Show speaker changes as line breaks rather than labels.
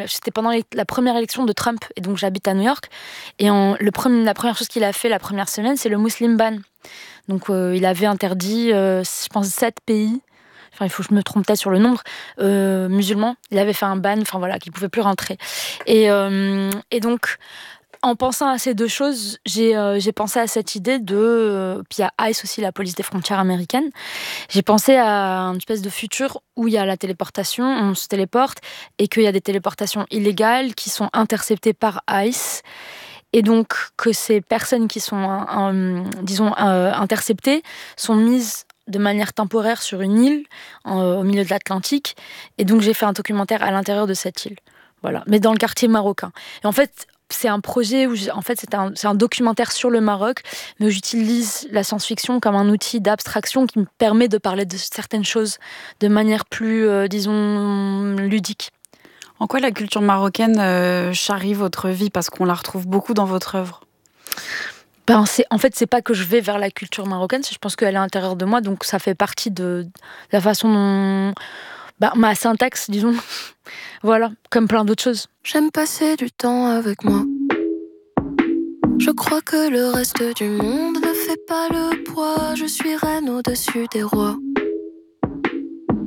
c'était pendant la première élection de Trump, et donc j'habite à New York. Et la première chose qu'il a fait la première semaine, c'est le Muslim ban. Donc il avait interdit, je pense, 7 pays. Enfin, il faut que je me trompe peut-être sur le nombre, musulmans. Il avait fait un ban, enfin voilà, qu'ils ne pouvaient plus rentrer. Et donc, en pensant à ces deux choses, j'ai pensé à cette idée de... puis il y a ICE aussi, la police des frontières américaines. J'ai pensé à une espèce de futur où il y a la téléportation, on se téléporte, et qu'il y a des téléportations illégales qui sont interceptées par ICE. Et donc que ces personnes qui sont, interceptées sont mises de manière temporaire sur une île au milieu de l'Atlantique. Et donc j'ai fait un documentaire à l'intérieur de cette île. Voilà, mais dans le quartier marocain. Et en fait, c'est un projet où, c'est un documentaire sur le Maroc, mais où j'utilise la science-fiction comme un outil d'abstraction qui me permet de parler de certaines choses de manière plus, disons, ludique.
En quoi la culture marocaine charrie votre vie, parce qu'on la retrouve beaucoup dans votre œuvre?
C'est pas que je vais vers la culture marocaine, je pense qu'elle est à l'intérieur de moi, donc ça fait partie de la façon dont... ma syntaxe, disons. Voilà, comme plein d'autres choses.
J'aime passer du temps avec moi. Je crois que le reste du monde ne fait pas le poids. Je suis reine au-dessus des rois.